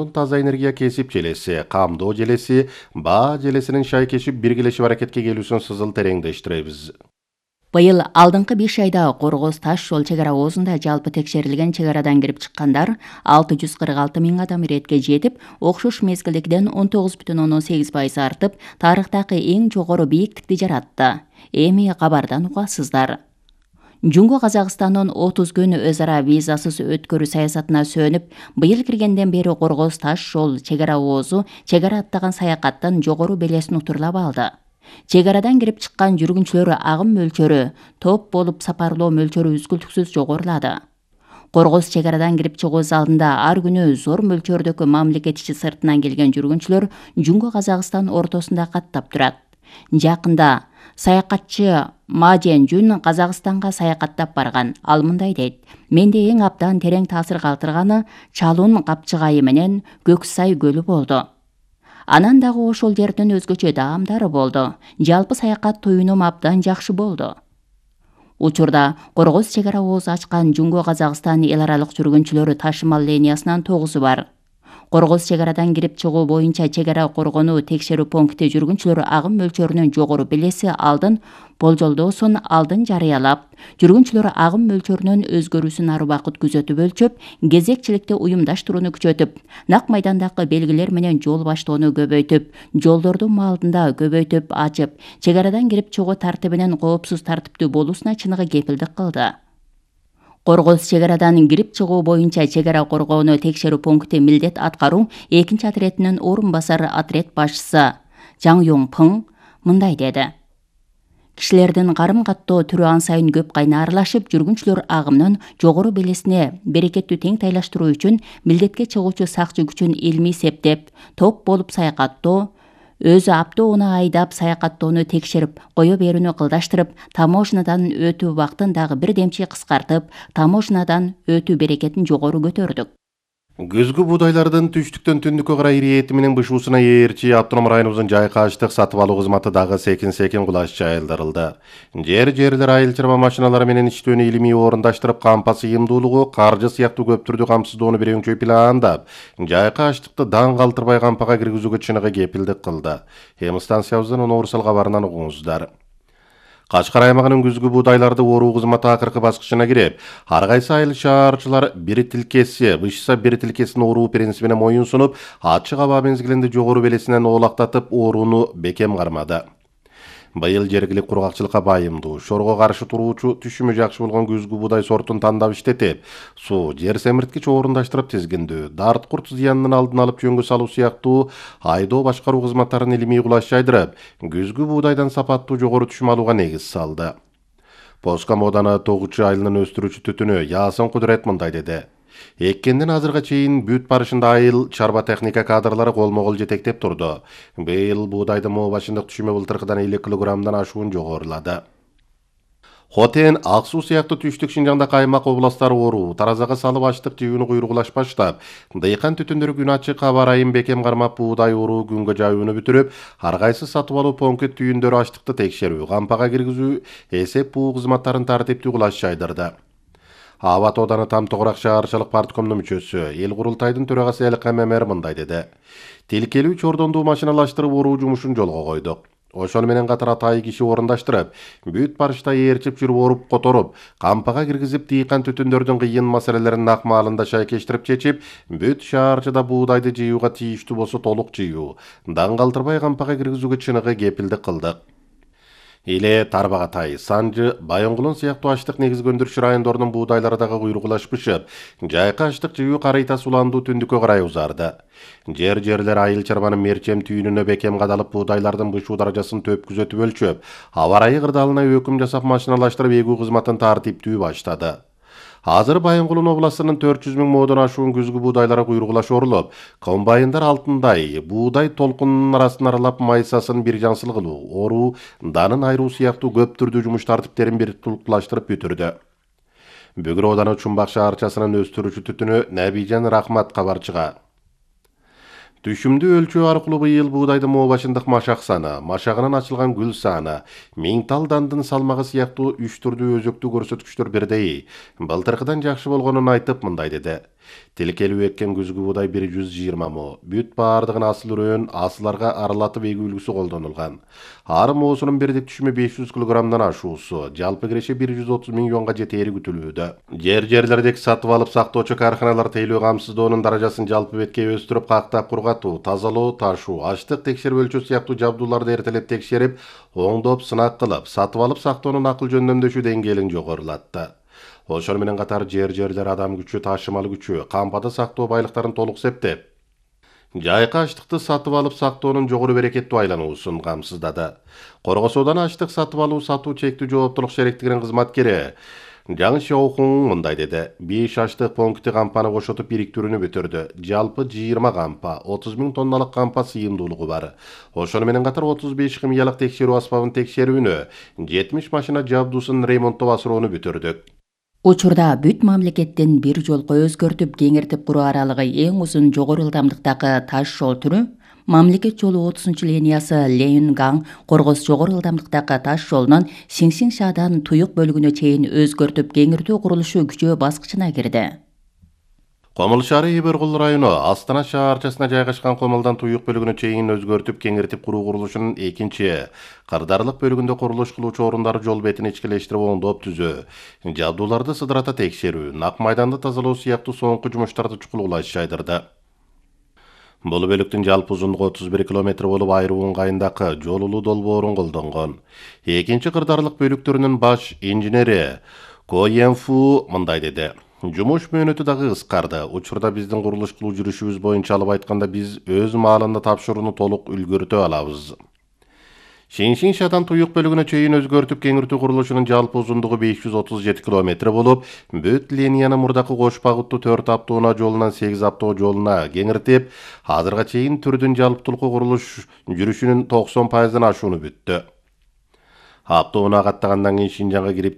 жол таза энергия кесип желеси, камдоо желеси, баа желесинин шайкешип биргелешип аракетке келүүсүн сызыл тереңдештиребиз. Быйыл алдыңкы 5 айда Коргоз таш жол чек ара оозунда жалпы текшерилген чек арадан кирип чыккандар 646 миң адам иретке жетип, окшош мезгилдикиден 19,8% артып, тарыхтагы эң жогору бийиктикти жаратты. Эми кабардан угасыздар. Жунго Казакстандын 30 күн өз ара визасыз өткөрүү саясатына сөнүп, быйыл киргенден бери Коргоз таш жол чек ара оозу чек ара аттаган саякаттын жогору белесин утурлап алды. Чек арадан кирип чыккан жүргүнчүлөр агым мөлчөрү, топ болуп сапарлоо мөлчөрү үзгүлтүксүз жогорулады. Коргоз чек арадан кирип чыгуу залында ар күнү зор мөлчөрдөгү мамлекет ичи сыртынан келген жүргүнчүлөр Жунго Казакстан ортосунда каттап турат. Жакында саякатчы Мажен Жун Казакстанга саякаттап барган. Ал мындай дейт: "Менде эң абдан терең таасир калтырганы Чалун капчыгайы менен Көксай көлү болду. Анан дагы ошол жердин өзгөчө даамдары болду. Жалпы саякат туюнум абдан жакшы болду." Учурда Коргоз чек ара оозу ачкан Жунго Казакстан эл аралык жүргүнчүлөр ташымал линиясынан 9 бар. Коргоз чек арадан кирип чыгуу боюнча чек ара коргонуу текшерүү пункти жүргүнчүлөр агым мөлчөрүнүн жогору белеси алдын болжолдоосун алдын жарыялап, жүргүнчүлөр агым мөлчөрүнүн өзгөрүүсүн ар убакыт күзөтүп өлчөп, кезекчиликти уюмдаштырууну күчөтүп, нак майдандагы белгилер менен жол баштоону көбөйтүп, жолдорду маалында көбөйтүп ачып, чек арадан кирип чыгуу тартибинин коопсуз тартиптүү болуусуна чыныгы кепилдик кылды. Коргоз чек арадан кирип чыгуу боюнча чек ара коргоону текшерүү пункти милдет аткаруу 2-отрядынын орун басары отряд башчысы Жаң Юң Пың мындай деди: "Кишилердин карым каттоо түрү ан сайын көп кайнарлашып, жүргүнчүлөр агымынын жогору белесине берекеттүү тең тайлаштыруу үчүн милдетке чыгуучу сакчы күчүн илмий септеп, топ болуп саякаттоо, өзү автоуна айдап саякаттоону текшерип кое берүүнү кылдаштырып, таможнядан өтүү убактын дагы бир демчи кыскартып, таможнядан өтүү берекетин жогору көтөрдүк." Күзгү буудайлардын түштүктөн түндүккө карай ириети менен бышуусуна ээрчи автоном районубуздун жайкы аштык сатып алуу кызматы дагы секин кулаш жайылдырылды. Жерлер айыл чарба машиналары менен иштөөнү илимий орундаштырып, кампа сыйымдуулугу, каржы сыяктуу көп түрдүү камсыздоону бир өңчөй пландап, жайкы аштыкты даң калтырбай кампага киргизүүгө чыныгы кепилдик кылды. Эми станциябыздын универсал кабарынан угуңуздар. Кашкар аймагынын күзгү буудайларды оруу кызматы акыркы баскычына кирип, ар кайсы айыл шаарчылар бир тилкеси, бышса бир тилкесин оруу принцибине моюн сунуп, ачык аба мезгилинде жогору белесинен оолактатып орууну бекем кармады. Быйыл жергилик кургакчылыкка байымдуу, шорго каршы туруучу, түшүмү жакшы болгон күзгү буудай сортун тандап иштетип, суу, жер семирткич орундаштырып тизгиндүү, дарт курт зыянынын алдын алып жөнгө салуу сыяктуу айдоо башкаруу кызматтарын илимий кулаш жайдырып, күзгү буудайдан сапаттуу жогору түшүм алууга негиз салды. Поска Моданы тогучу айылынын өстүрүүчү түтүнү Ясын Кудурет мындай деди: "Эккенден азырга чейин бүт барышында айыл чарба техника кадрлары колмо-кол жетектеп турду. Быйыл буудайдын моо башындык түшүмү былтыркыдан 50 килограммдан ашуун жогорулады. Хотен, Ак Суу сыяктуу түштүк Шинжаңдагы аймак областтары оруу, таразага салып аштык жыюуну куйругулаш баштап, дыйкан түтүндөрү күн ачык аба ырайын бекем кармап буудай оруу күнгө жаюуну бүтүрүп, ар кайсы сатып алуу пункт түйүндөрү аштыкты текшерүү, кампага киргизүү, эсеп буу кызматтарын тартиптүү кулаш жайдырды. Абат Ооданы Там Тогурак шаарчылык парткомунун мүчөсү, эл курултайдын төрагасы Элкем Мемер мындай деди: "Тилкелүү чордондуу машиналаштырып оруу жумушун жолго койдук. Ошону менен катар атайы киши орундаштырып, бүт барышта ээрчип жүрүп оруп которуп, кампага киргизип, дыйкан түтүндөрдүн кыйын маселелерин нак маалында шайкештирип чечип, бүт шаарчыда буудайды жыюуга тийиштүү болсо толук жыюу, даң калтырбай кампага киргизүүгө чыныгы кепилдик кылдык. Иле Тарбагатай, Санжы, Байоңгулун сыяктуу аштык негизги өндүрүш райондорунун буудайлары дагы куйругулаш бышып, жайкы аштык жыюу карыйта суландуу түндүккө карай узарды. Жерлер айыл чарбанын мерчем түйүнүнө бекем кадалып, буудайлардын бышуу даражасын төп күзөтүп өлчөп, аба ырайы кырдаалына өкүм жасап машиналаштырып эгүү кызматын тартиптүү баштады. Азыр Байоңгулун областынын 400 миң модон ашуун күзгү буудайлары куйругулаш орулуп, комбайндар алтындай, буудай толкунунун арасын аралап майсасын бир жансыл кылуу, оруу, данын айруу сыяктуу көп түрдүү жумуш тартипттерин бир тулукташтырып бүтүрдү. Бүгүр Ооданы Чумбак шаарчасынын өстүрүүчү түтүнү Набижан Рахмат кабарчыга: "Түшүмдү өлчөө аркылуу быйыл буудайдын моо башындык машак саны, машагынан ачылган гүл саны, миңтал дандын салмагы сыяктуу 3 түрдүү өзөктүү көрсөткүчтөр бирдей, былтыркыдан жакшы болгонун айтып мындай деди: Тилкелүү эккен күзгү буудай 120 мо. Бүт бардыгын асыл үрөөн асыларга аралатып эгүү үлгүсү колдонулган. Арым оосунун бирдик түшүмү 500 килограммдан ашуусу, жалпы киреше 130 миллионга жетери күтүлүүдө. Жерлердеги сатып алып сактоочу карханалар тейлөө камсыздоонун даражасын жалпы бетке өстүрүп, кактап кургатуу, тазалоо, ташуу, аштык текшерип өлчөө сыяктуу жабдууларды эртелеп текшерип, оңдоп, сынак кылып, сатып алып сактоонун акыл жөндөмдөшүү деңгээлин жогорулатты. Ошол менен катар жерлер адам күчү, ташымал күчү, кампада сактоо байлыктарын толук септеп, жайкы аштыкты сатып алып сактоонун жогору берекеттүү айлануусун камсыздады. Коргосоодан аштык сатып алуу сатуу чектүү жооптулук шериктигинин кызматкери Жаң Шоухун мындай деди: 5 аштык пункти кампаны кошотуп бириктирүүнү бүтүрдү. Жалпы 20 кампа, 30 000 тонналык кампа сыйымдуулугу бар. Ошону менен катар 35 химиялык текшерүү аспабын текшерүүнү, 70 машина жабдуусун ремонттоп асырууну бүтүрдүк. Учурда бүт мамлекеттин бир жолго өзгөртүп кеңиртип куруу аралыгы эң узун жогору ылдамдыктагы таш жол түрү мамлекет жолу 30-линиясы Лейюнгаң Коргос жогору ылдамдыктагы таш жолунун Сиңсиңшадан Туюк бөлүгүнө чейин өзгөртүп кеңиртүү курулушу күчөө баскычына кирди. Комул шаары Ибергул району Астана шаарчасына жайгашкан Комулдан Туюк бөлүгүнө чейин өзгөртүп кеңиртип куруу курулушунун экинчи кырдаарлык бөлүгүндө курулуш кылуучу орундары жол бетин ичкилештирип оңдоп түзөө, жабдууларды сыдырата текшерүү, нак майданды тазалоо сыяктуу соңку жумуштарды чукулуулаш жайдырды. Бул бөлүктүн жалпы узундугу 31 километр болуп, айруу ыңгайындагы жол улуу долбоорун колдонгон. Экинчи кырдаарлык бөлүктөрүнүн баш инженери Ко Йенфу мындай деди: Жумуш мөөнөтү дагы кыскарды. Учурда биздин курулуш кылуу жүрүшүбүз боюнча алып айтканда биз өз маалында тапшырууну толук үлгөртө алабыз. Сиңсиңшадан Туюк бөлүгүнө чейин өзгөртүп кеңиртүү курулушунун жалпы узундугу 537 километр болуп, бүт линияны мурдакы кош багыттуу 4 автоунаа жолунан 8 автоо жолуна кеңиртип, азырга чейин түрдүн жалптуулугу курулуш жүрүшүнүн 90% ашууну бүттү. Автоунаа каттагандан кийин Шинжаңга кирип